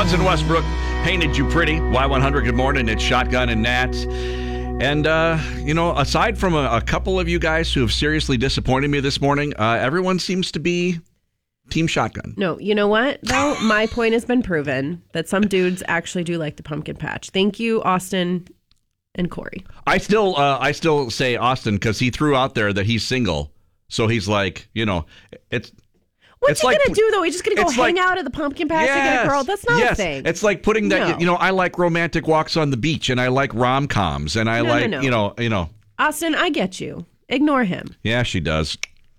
Hudson Westbrook, Painted You Pretty. Y100, good morning. It's Shotgun and Nat. And, aside from a couple of you guys who have seriously disappointed me this morning, everyone seems to be Team Shotgun. No, you know what, though? My point has been proven that some dudes actually do like the pumpkin patch. Thank you, Austin and Corey. I still say Austin because he threw out there that he's single. So he's like, it's... What's he going to do, though? He's just going to go hang out at the pumpkin patch and get a girl? That's not a thing. It's like putting that, I like romantic walks on the beach, and I like rom-coms, and I like. Austin, I get you. Ignore him. Yeah, she does.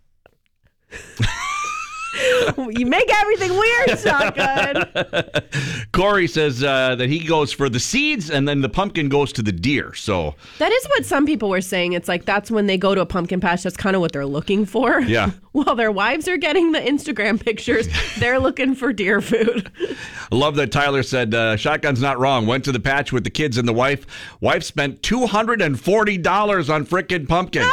You make everything weird, Shotgun. Corey says that he goes for the seeds and then the pumpkin goes to the deer. So that is what some people were saying. It's like that's when they go to a pumpkin patch. That's kind of what they're looking for. Yeah. While their wives are getting the Instagram pictures, they're looking for deer food. I love that Tyler said, Shotgun's not wrong. Went to the patch with the kids and the wife. Wife spent $240 on frickin' pumpkins.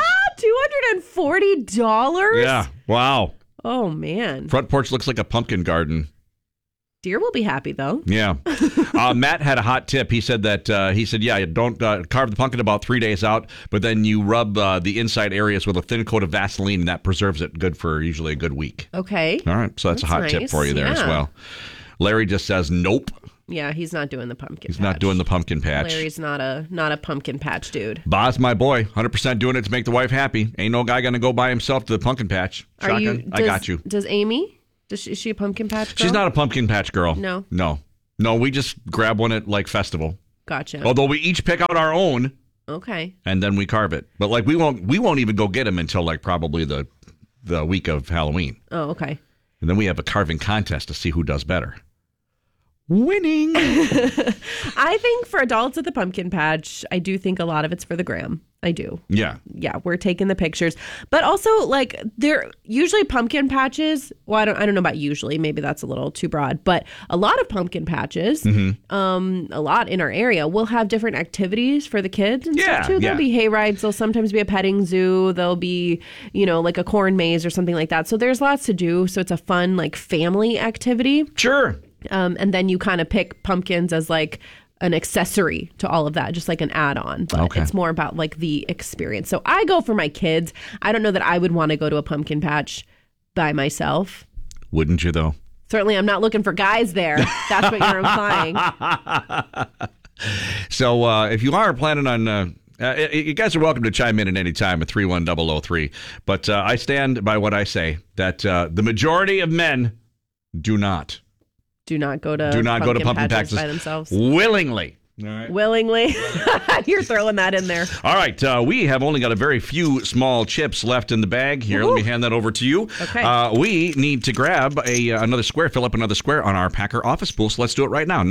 $240? Yeah. Wow. Oh, man. Front porch looks like a pumpkin garden. Deer will be happy, though. Yeah. Matt had a hot tip. He said, don't carve the pumpkin about 3 days out, but then you rub the inside areas with a thin coat of Vaseline, and that preserves it good for usually a good week. Okay. All right. So that's a hot tip for you there as well. Larry just says, nope. Yeah, he's not doing the pumpkin patch. He's not doing the pumpkin patch. Larry's not a pumpkin patch dude. Boz, my boy, 100% doing it to make the wife happy. Ain't no guy going to go by himself to the pumpkin patch. Shotgun, I got you. Does Amy? Is she a pumpkin patch girl? She's not a pumpkin patch girl. No. No, we just grab one at festival. Gotcha. Although we each pick out our own. Okay. And then we carve it. But we won't even go get them until probably the week of Halloween. Oh, okay. And then we have a carving contest to see who does better. Winning. I think for adults at the pumpkin patch, I do think a lot of it's for the gram. I do. Yeah. Yeah, we're taking the pictures. But also, they're usually pumpkin patches. Well, I don't know about usually. Maybe that's a little too broad. But a lot of pumpkin patches, a lot in our area, will have different activities for the kids and stuff, too. There'll be hay rides. There'll sometimes be a petting zoo. There'll be, like a corn maze or something like that. So there's lots to do. So it's a fun, family activity. Sure. And then you kind of pick pumpkins as an accessory to all of that, just like an add-on. But it's more about the experience. So I go for my kids. I don't know that I would want to go to a pumpkin patch by myself. Wouldn't you, though? Certainly, I'm not looking for guys there. That's what you're implying. So if you are planning on... you guys are welcome to chime in at any time at 31003. But I stand by what I say, that the majority of men do not go to pumpkin patches by themselves willingly. All right. Willingly. You're throwing that in there. All right. We have only got a very few small chips left in the bag here. Let me hand that over to you. Okay. We need to grab another square, fill up another square on our Packer office pool. So let's do it right now.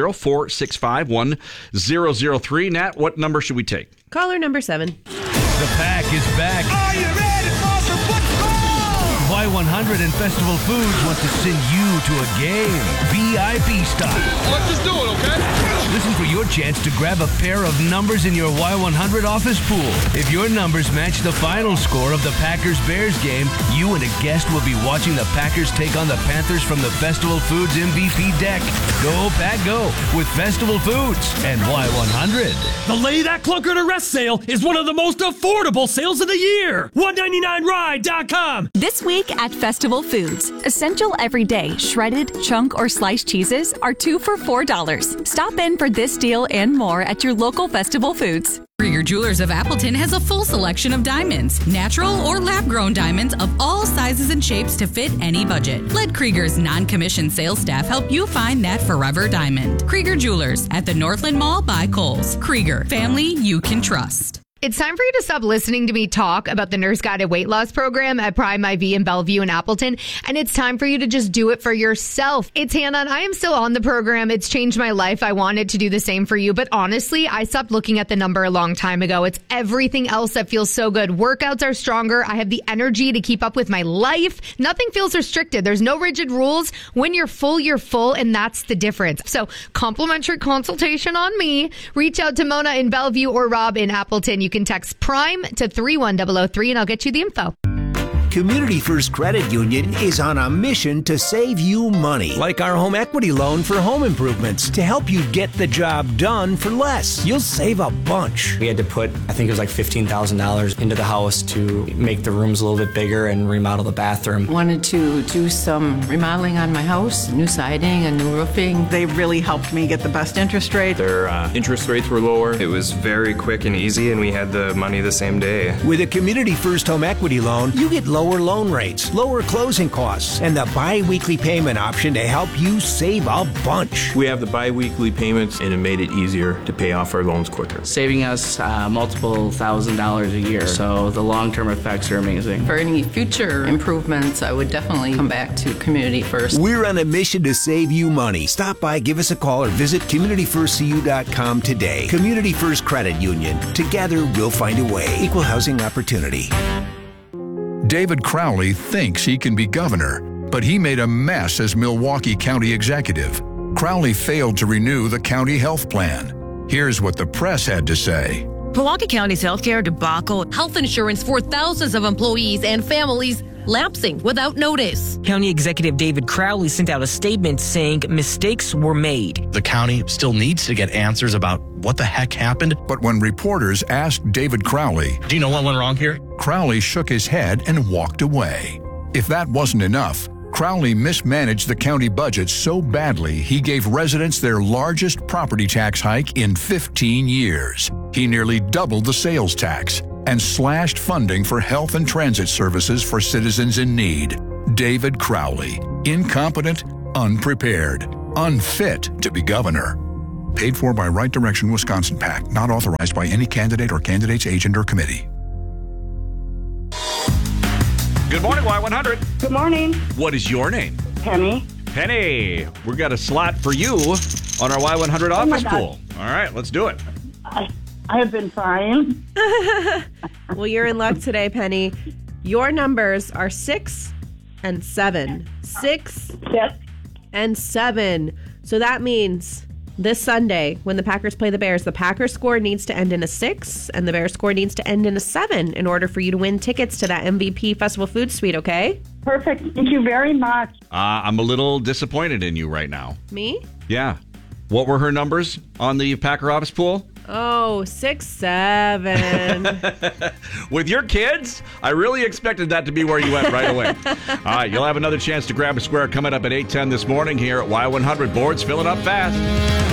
920-465-1003. Nat, what number should we take? Caller number 7. The Pack is back. Are you ready for some football? Y100 and Festival Foods want to send you to a game, VIP style. Let's just do it, okay? Listen for your chance to grab a pair of numbers in your Y100 office pool. If your numbers match the final score of the Packers-Bears game, you and a guest will be watching the Packers take on the Panthers from the Festival Foods MVP deck. Go, Pack, go with Festival Foods and Y100. The Lay That Clunker to Rest sale is one of the most affordable sales of the year. $199ride.com. This week at Festival Foods, essential everyday shredded, chunk, or sliced cheeses are 2 for $4. Stop in for this deal and more at your local Festival Foods. Krieger Jewelers of Appleton has a full selection of diamonds, natural or lab-grown diamonds of all sizes and shapes to fit any budget. Let Krieger's non-commissioned sales staff help you find that forever diamond. Krieger Jewelers at the Northland Mall by Kohl's. Krieger, family you can trust. It's time for you to stop listening to me talk about the Nurse Guided Weight Loss Program at Prime IV in Bellevue and Appleton, and it's time for you to just do it for yourself. It's Hannah, and I am still on the program. It's changed my life. I wanted to do the same for you, but honestly, I stopped looking at the number a long time ago. It's everything else that feels so good. Workouts are stronger. I have the energy to keep up with my life. Nothing feels restricted. There's no rigid rules. When you're full, and that's the difference. So, complimentary consultation on me. Reach out to Mona in Bellevue or Rob in Appleton. You can text PRIME to 31003 and I'll get you the info. Community First Credit Union is on a mission to save you money, like our home equity loan for home improvements, to help you get the job done for less. You'll save a bunch. We had to put, I think it was like $15,000 into the house to make the rooms a little bit bigger and remodel the bathroom. Wanted to do some remodeling on my house, new siding and new roofing. They really helped me get the best interest rate. Their interest rates were lower. It was very quick and easy, and we had the money the same day. With a Community First home equity loan, you get lower loan rates, lower closing costs, and the bi-weekly payment option to help you save a bunch. We have the bi-weekly payments, and it made it easier to pay off our loans quicker. Saving us multiple $1,000s a year, so the long-term effects are amazing. For any future improvements, I would definitely come back to Community First. We're on a mission to save you money. Stop by, give us a call, or visit CommunityFirstCU.com today. Community First Credit Union. Together, we'll find a way. Equal housing opportunity. David Crowley thinks he can be governor, but he made a mess as Milwaukee County executive. Crowley failed to renew the county health plan. Here's what the press had to say. Milwaukee County's healthcare debacle. Health insurance for thousands of employees and families lapsing without notice. County Executive David Crowley sent out a statement saying mistakes were made. The county still needs to get answers about what the heck happened. But when reporters asked David Crowley, "Do you know what went wrong here?" Crowley shook his head and walked away. If that wasn't enough, Crowley mismanaged the county budget so badly he gave residents their largest property tax hike in 15 years. He nearly doubled the sales tax and slashed funding for health and transit services for citizens in need. David Crowley, incompetent, unprepared, unfit to be governor. Paid for by Right Direction Wisconsin PAC, not authorized by any candidate or candidate's agent or committee. Good morning, Y100. Good morning. What is your name? Penny. Penny. We've got a slot for you on our Y100 office pool. All right, let's do it. I have been trying. Well, you're in luck today, Penny. Your numbers are 6 and 7. 6 and 7. So that means this Sunday, when the Packers play the Bears, the Packers score needs to end in a 6 and the Bears score needs to end in a 7 in order for you to win tickets to that MVP Festival Food Suite, okay? Perfect. Thank you very much. I'm a little disappointed in you right now. Me? Yeah. What were her numbers on the Packer office pool? Oh, 6, 7. With your kids, I really expected that to be where you went right away. All right, you'll have another chance to grab a square coming up at 8:10 this morning here at Y100. Boards filling up fast.